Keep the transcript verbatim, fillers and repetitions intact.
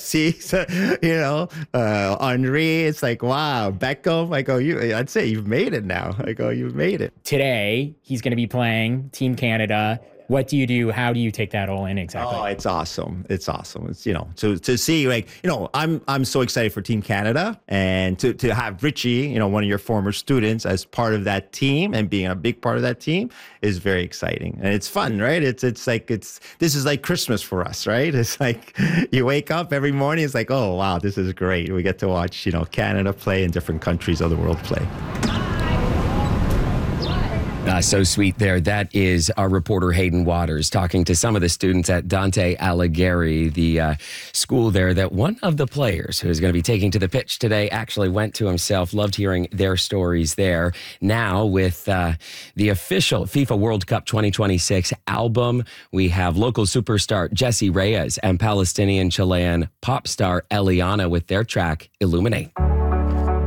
Messi, you know, uh, Henri. It's like, wow, Beckham. I go, you. I'd say you've made it now. I go, you've made it. Today, he's going to be playing Team Canada. What do you do? How do you take that all in exactly? Oh, it's awesome. It's awesome. It's, you know, to, to see, like, you know, I'm I'm so excited for Team Canada, and to, to have Richie, you know, one of your former students as part of that team and being a big part of that team is very exciting. And it's fun, right? It's it's like, it's, this is like Christmas for us, right? It's like you wake up every morning, it's like, oh, wow, this is great. We get to watch, you know, Canada play and different countries of the world play. Uh, so sweet there. That is our reporter Hayden Waters talking to some of the students at Dante Alighieri, the uh, school there that one of the players who is going to be taking to the pitch today actually went to himself. Loved hearing their stories there. Now with uh, the official FIFA World Cup twenty twenty-six album, we have local superstar Jessie Reyez and Palestinian Chilean pop star Eliana with their track Illuminate.